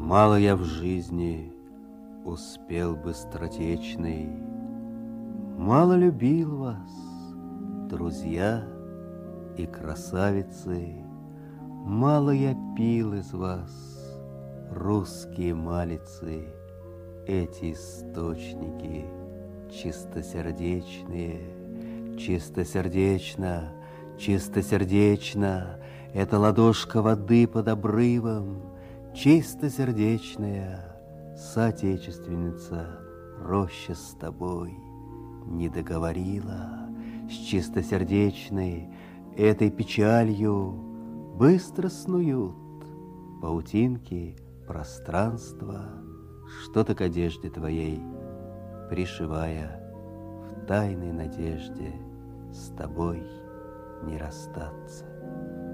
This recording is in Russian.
Мало я в жизни успел быстротечный, мало любил вас, друзья и красавицы, мало я пил из вас, русские малицы, эти источники чистосердечные, чистосердечно, чистосердечно, это ладошка воды под обрывом, чистосердечная соотечественница, роща с тобой не договорила, с чистосердечной этой печалью быстро снуют паутинки пространства, что-то к одежде твоей пришивая, в тайной надежде с тобой не расстаться.